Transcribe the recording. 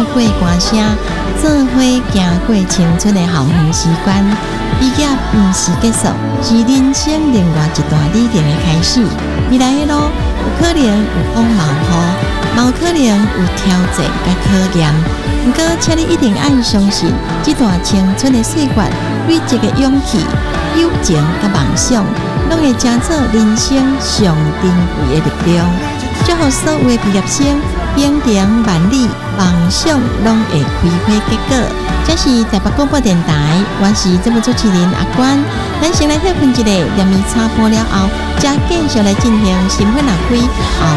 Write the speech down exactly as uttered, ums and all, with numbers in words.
过歌声，做伙行过青春的校园时光。毕业不是结束，是人生另外一段旅程的开始。未来的路有可能有风冒雨，嘛有可能有挑战甲考验。不过，请你一定要相信，这段青春的岁月，累积的勇气、友情甲梦想，拢会成做人生上珍贵的力量。祝福所有的毕业生平平万里，梦想拢会开花结果。这是台北广播电台，我是节目主持人阿关。咱先来休困一下，连米插播了后，再继续来进行新闻内开后